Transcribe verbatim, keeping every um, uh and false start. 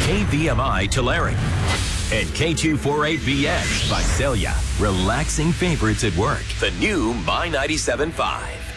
K V M I Tulare, and K two forty-eight B X Visalia. Relaxing favorites at work. The new My ninety-seven point five.